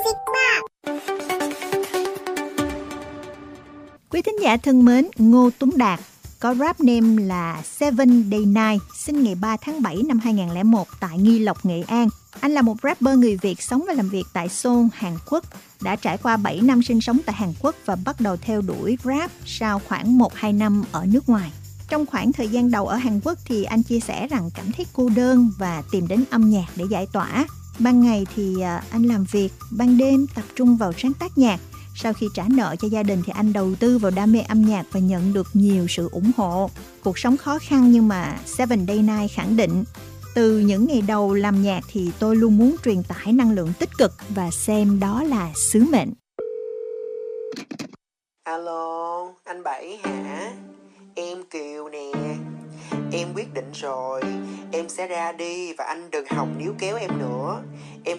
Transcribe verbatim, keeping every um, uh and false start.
Music Box. Quý thính giả thân mến, Ngô Tuấn Đạt có rap name là Seven Day Night, sinh ngày ba tháng bảy năm hai nghìn lẻ một tại Nghi Lộc, Nghệ An. Anh là một rapper người Việt sống và làm việc tại Seoul, Hàn Quốc. Đã trải qua bảy năm sinh sống tại Hàn Quốc và bắt đầu theo đuổi rap sau khoảng một hai năm ở nước ngoài. Trong khoảng thời gian đầu ở Hàn Quốc thì anh chia sẻ rằng cảm thấy cô đơn và tìm đến âm nhạc để giải tỏa. Ban ngày thì anh làm việc, ban đêm tập trung vào sáng tác nhạc. Sau khi trả nợ cho gia đình thì anh đầu tư vào đam mê âm nhạc và nhận được nhiều sự ủng hộ. Cuộc sống khó khăn nhưng mà Seven Day Night khẳng định, từ những ngày đầu làm nhạc thì tôi luôn muốn truyền tải năng lượng tích cực và xem đó là sứ mệnh. Alo, anh Bảy hả? Em Kiều nè. Em quyết định rồi, em sẽ ra đi và anh đừng hòng níu kéo em nữa. Em